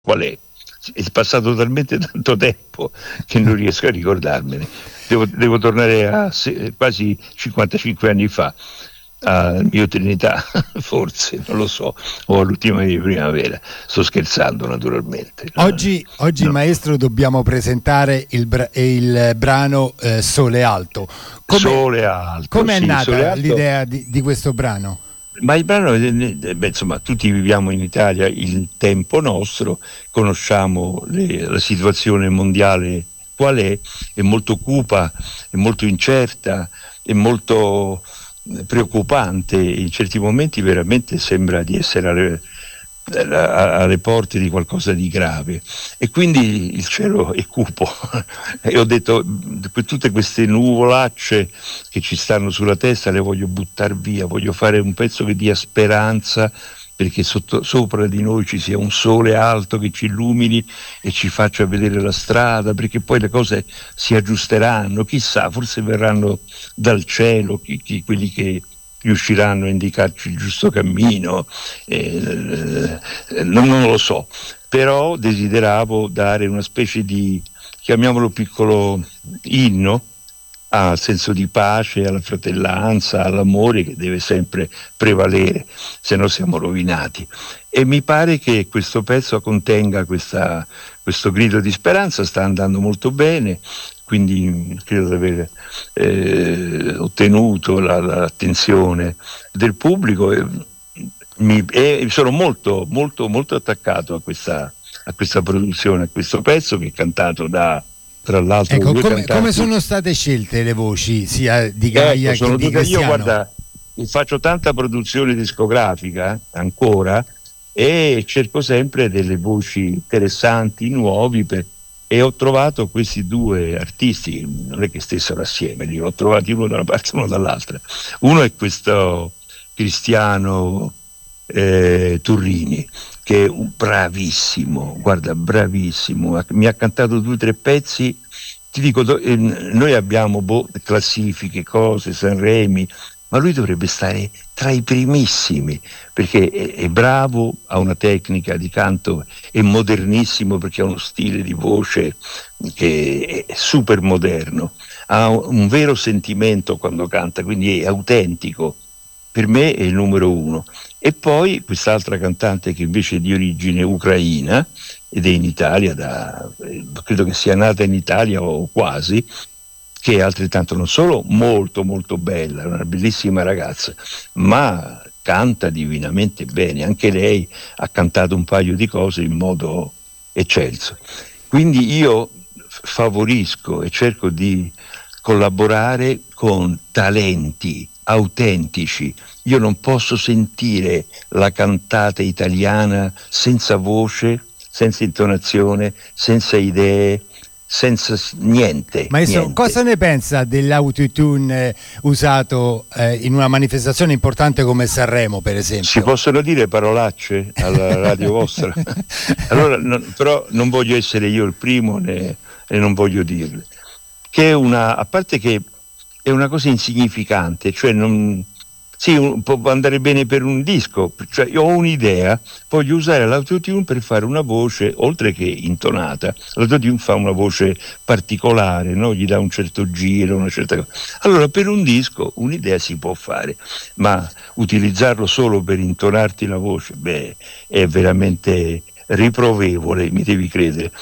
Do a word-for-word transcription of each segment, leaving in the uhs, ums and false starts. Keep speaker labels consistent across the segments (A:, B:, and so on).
A: qual è. È passato talmente tanto tempo che non riesco a ricordarmene. Devo, devo tornare a se, quasi cinquantacinque anni fa, al mio Trinità, forse, non lo so, o all'ultima di primavera. Sto scherzando, naturalmente.
B: Oggi, oggi
A: no.
B: Maestro, dobbiamo presentare il, bra- il brano eh, Sole Alto. Come,
A: Sole Alto.
B: Come
A: sì,
B: è nata
A: Sole Alto.
B: l'idea di, di questo brano?
A: Ma il brano, beh, insomma, tutti viviamo in Italia il tempo nostro, conosciamo le, la situazione mondiale qual è, è molto cupa, è molto incerta, è molto preoccupante, in certi momenti veramente sembra di essere alle, alle porte di qualcosa di grave, e quindi il cielo è cupo e ho detto, tutte queste nuvolacce che ci stanno sulla testa le voglio buttare via, voglio fare un pezzo che dia speranza, perché sotto, sopra di noi ci sia un sole alto che ci illumini e ci faccia vedere la strada, perché poi le cose si aggiusteranno, chissà, forse verranno dal cielo chi, chi, quelli che riusciranno a indicarci il giusto cammino, eh, non, non lo so, però desideravo dare una specie di, chiamiamolo piccolo inno, al senso di pace, alla fratellanza, all'amore che deve sempre prevalere, se no siamo rovinati. E mi pare che questo pezzo contenga questa, questo grido di speranza, sta andando molto bene, quindi credo di aver eh, ottenuto la, l'attenzione del pubblico e, mi, e sono molto, molto, molto attaccato a questa, a questa produzione, a questo pezzo che è cantato da, tra l'altro,
B: ecco,
A: due
B: come,
A: cantanti.
B: come sono state scelte le voci sia di Gaia
A: ecco,
B: che di Cristiano?
A: Io, guarda, faccio tanta produzione discografica ancora e cerco sempre delle voci interessanti, nuovi, per, e ho trovato questi due artisti, non è che stessero assieme, li ho trovati uno da una parte e uno dall'altra. Uno è questo Cristiano eh, Turrini, che è un bravissimo, guarda, bravissimo, mi ha cantato due o tre pezzi, ti dico, eh, noi abbiamo boh, classifiche, cose, Sanremi, ma lui dovrebbe stare tra i primissimi, perché è, è bravo, ha una tecnica di canto, è modernissimo perché ha uno stile di voce che è super moderno, ha un vero sentimento quando canta, quindi è autentico. Per me è il numero uno. E poi quest'altra cantante che invece è di origine ucraina ed è in Italia, da, credo che sia nata in Italia o quasi, che è altrettanto non solo molto molto bella, una bellissima ragazza, ma canta divinamente bene. Anche lei ha cantato un paio di cose in modo eccelso. Quindi io favorisco e cerco di collaborare con talenti autentici. Io non posso sentire la cantata italiana senza voce, senza intonazione, senza idee, senza niente.
B: Maestro,
A: niente.
B: Cosa ne pensa dell'autotune eh, usato eh, in una manifestazione importante come Sanremo, per esempio?
A: Si possono dire parolacce alla radio vostra? Allora, no, però non voglio essere io il primo né, e non voglio dirle. Che è una, a parte che è una cosa insignificante, cioè non, sì, un, può andare bene per un disco, cioè io ho un'idea, voglio usare l'autotune per fare una voce, oltre che intonata, l'autotune fa una voce particolare, no? Gli dà un certo giro, una certa cosa. Allora per un disco un'idea si può fare, ma utilizzarlo solo per intonarti la voce, beh, è veramente riprovevole, mi devi credere.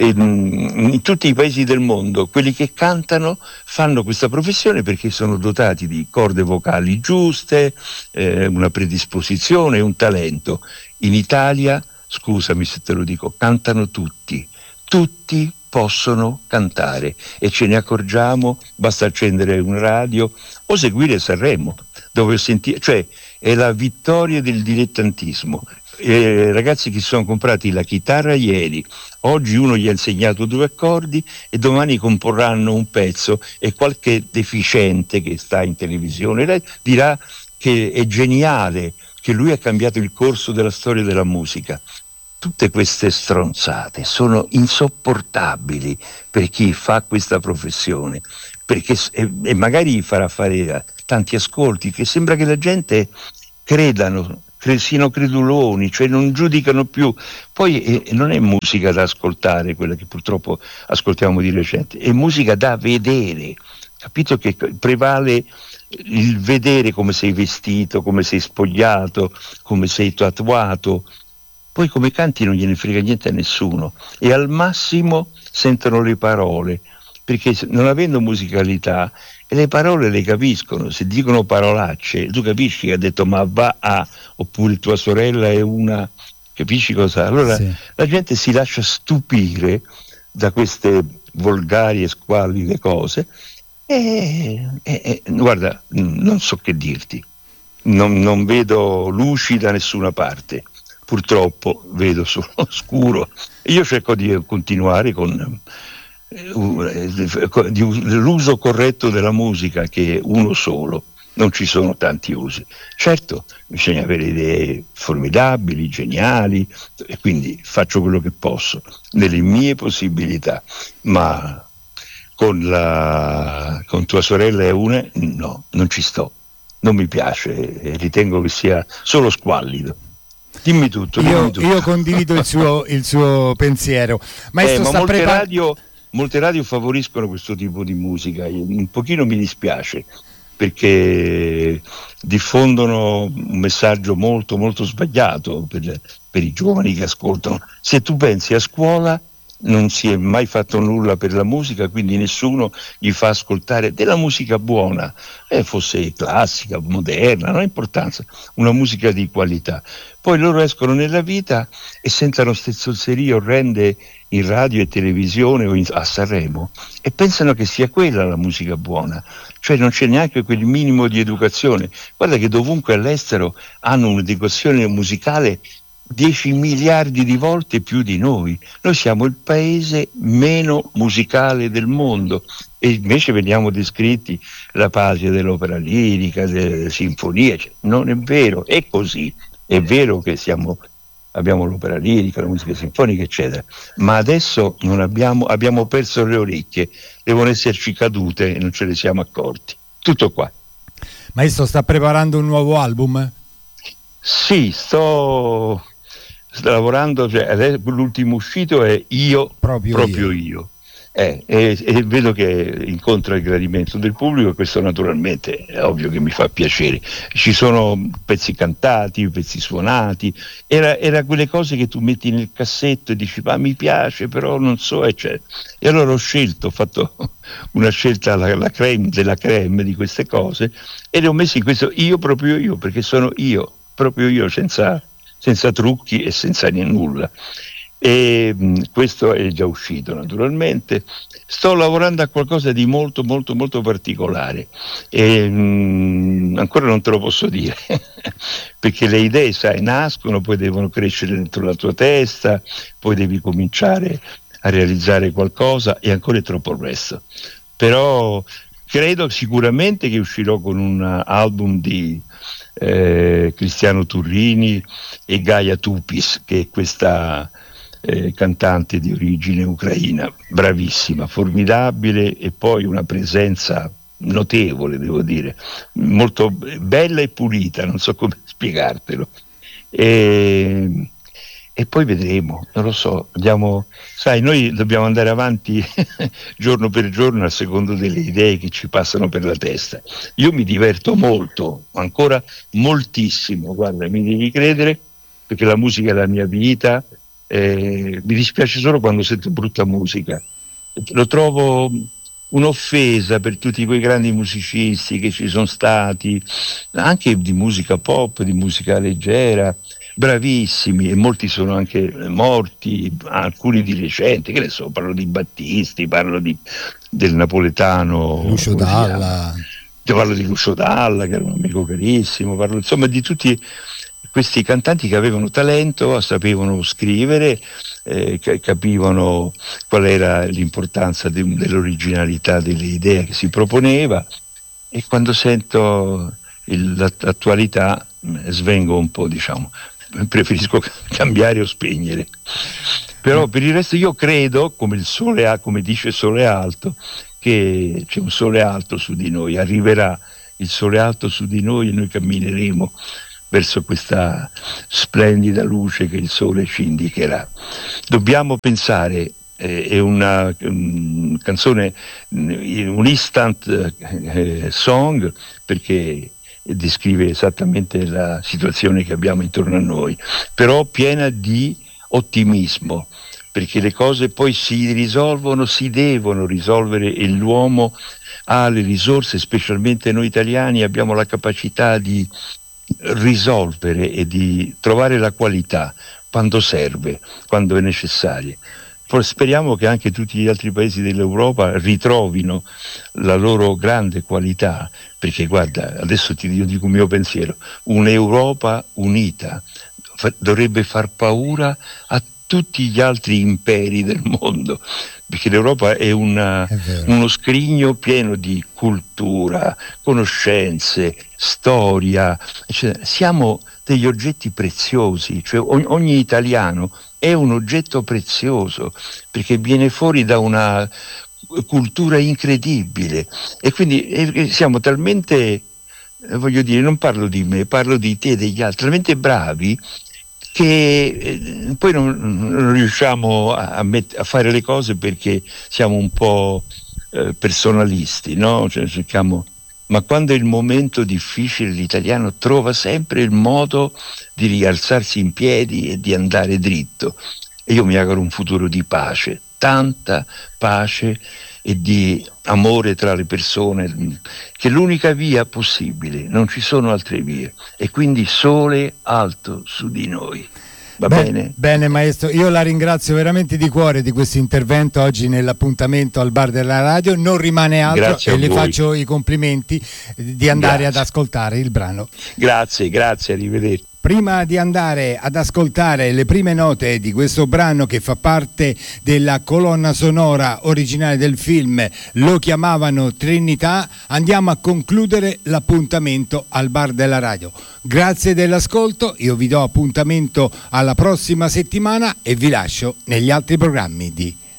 A: In tutti i paesi del mondo quelli che cantano fanno questa professione perché sono dotati di corde vocali giuste, eh, una predisposizione, un talento. In Italia, scusami se te lo dico, cantano tutti, tutti possono cantare e ce ne accorgiamo, basta accendere un radio o seguire Sanremo, dove senti- cioè è la vittoria del dilettantismo. Eh, ragazzi che si sono comprati la chitarra ieri, oggi uno gli ha insegnato due accordi e domani comporranno un pezzo e qualche deficiente che sta in televisione dirà che è geniale, che lui ha cambiato il corso della storia della musica. Tutte queste stronzate sono insopportabili per chi fa questa professione, perché e, e magari farà fare tanti ascolti, che sembra che la gente credano sino creduloni, cioè non giudicano più. Poi eh, non è musica da ascoltare quella che purtroppo ascoltiamo di recente, è musica da vedere, capito che prevale il vedere come sei vestito, come sei spogliato, come sei tatuato. Poi come canti non gliene frega niente a nessuno e al massimo sentono le parole, perché non avendo musicalità le parole le capiscono, se dicono parolacce tu capisci che ha detto ma va a, oppure tua sorella è una, capisci cosa? Allora sì. La gente si lascia stupire da queste volgari e squallide cose e, e, e guarda, non so che dirti, non, non vedo luci da nessuna parte. Purtroppo vedo solo scuro. Io cerco di continuare con eh, l'uso corretto della musica, che è uno solo, non ci sono tanti usi. Certo, bisogna avere idee formidabili, geniali, e quindi faccio quello che posso, nelle mie possibilità, ma con, la, con tua sorella è una, no, non ci sto, non mi piace, ritengo che sia solo squallido. Dimmi tutto, dimmi
B: io,
A: tutto.
B: Io condivido il suo, il suo pensiero. Maestro,
A: eh, ma
B: sta
A: molte,
B: prepar-
A: radio, molte radio favoriscono questo tipo di musica, un pochino mi dispiace perché diffondono un messaggio molto molto sbagliato per, per i giovani che ascoltano. Se tu pensi a scuola non si è mai fatto nulla per la musica, quindi nessuno gli fa ascoltare della musica buona, eh, fosse classica, moderna, non ha importanza, una musica di qualità. Poi loro escono nella vita e sentono ste zozzerie orrende in radio e televisione o in, a Sanremo e pensano che sia quella la musica buona, cioè non c'è neanche quel minimo di educazione. Guarda che dovunque all'estero hanno un'educazione musicale dieci miliardi di volte più di noi. Noi siamo il paese meno musicale del mondo e invece veniamo descritti la patria dell'opera lirica, delle sinfonie. Cioè, non è vero, è così. È vero che siamo, abbiamo l'opera lirica, la musica sinfonica, eccetera, ma adesso non abbiamo, abbiamo perso le orecchie, devono esserci cadute e non ce ne siamo accorti. Tutto qua.
B: Maestro, sta preparando un nuovo album?
A: Sì, sto... sta lavorando, cioè, l'ultimo uscito è Io, proprio, proprio io, io. Eh, e, e vedo che incontra il gradimento del pubblico e questo naturalmente è ovvio che mi fa piacere. Ci sono pezzi cantati, pezzi suonati, era, era quelle cose che tu metti nel cassetto e dici ma mi piace però non so, eccetera. E allora ho scelto, ho fatto una scelta la, la creme della creme di queste cose e le ho messe in questo Io, proprio io, perché sono io, proprio io, senza senza trucchi e senza nulla. E mh, questo è già uscito naturalmente. Sto lavorando a qualcosa di molto molto molto particolare e mh, ancora non te lo posso dire perché le idee, sai, nascono, poi devono crescere dentro la tua testa, poi devi cominciare a realizzare qualcosa e ancora è troppo presto. Però credo sicuramente che uscirò con un album di eh, Cristiano Turrini e Gaia Tupis, che è questa eh, cantante di origine ucraina, bravissima, formidabile e poi una presenza notevole, devo dire, molto bella e pulita, non so come spiegartelo. E, e poi vedremo, non lo so, andiamo, sai, noi dobbiamo andare avanti giorno per giorno a secondo delle idee che ci passano per la testa. Io mi diverto molto, ancora moltissimo, guarda, mi devi credere, perché la musica è la mia vita, eh, mi dispiace solo quando sento brutta musica, lo trovo un'offesa per tutti quei grandi musicisti che ci sono stati, anche di musica pop, di musica leggera, bravissimi, e molti sono anche morti, alcuni di recente, che ne so, parlo di Battisti, parlo di, del napoletano
B: Lucio Dalla,
A: parlo di Lucio Dalla, che era un amico carissimo, parlo insomma di tutti questi cantanti che avevano talento, sapevano scrivere, eh, capivano qual era l'importanza de, dell'originalità delle idee che si proponeva, e quando sento il, l'attualità svengo un po', diciamo, preferisco cambiare o spegnere. Però per il resto io credo, come il sole ha, come dice Sole Alto, che c'è un sole alto su di noi, arriverà il sole alto su di noi e noi cammineremo verso questa splendida luce che il sole ci indicherà. Dobbiamo pensare, eh, è una um, canzone, un instant eh, song, perché descrive esattamente la situazione che abbiamo intorno a noi, però piena di ottimismo, perché le cose poi si risolvono, si devono risolvere, e l'uomo ha le risorse, specialmente noi italiani abbiamo la capacità di risolvere e di trovare la qualità quando serve, quando è necessario. Speriamo che anche tutti gli altri paesi dell'Europa ritrovino la loro grande qualità, perché guarda, adesso ti io dico il mio pensiero, un'Europa unita fa- dovrebbe far paura a tutti gli altri imperi del mondo, perché l'Europa è, una, è uno scrigno pieno di cultura, conoscenze, storia, eccetera. Siamo degli oggetti preziosi, cioè ogni, ogni italiano è un oggetto prezioso, perché viene fuori da una cultura incredibile, e quindi eh, siamo talmente, eh, voglio dire, non parlo di me, parlo di te e degli altri, talmente bravi che eh, poi non, non riusciamo a, a, met- a fare le cose perché siamo un po' eh, personalisti, no? Cioè, cerchiamo, ma quando è il momento difficile l'italiano trova sempre il modo di rialzarsi in piedi e di andare dritto, e io mi auguro un futuro di pace, tanta pace e di amore tra le persone, che è l'unica via possibile, non ci sono altre vie, e quindi sole alto su di noi. Va
B: Beh,
A: bene?
B: Bene maestro, io la ringrazio veramente di cuore di questo intervento oggi nell'appuntamento al Bar della Radio, non rimane altro.
A: Grazie
B: e
A: a
B: le
A: voi.
B: Faccio i complimenti di andare
A: Grazie.
B: ad ascoltare il brano.
A: Grazie, grazie, arrivederci.
B: Prima di andare ad ascoltare le prime note di questo brano che fa parte della colonna sonora originale del film Lo chiamavano Trinità, andiamo a concludere l'appuntamento al Bar della Radio. Grazie dell'ascolto, io vi do appuntamento alla prossima settimana e vi lascio negli altri programmi di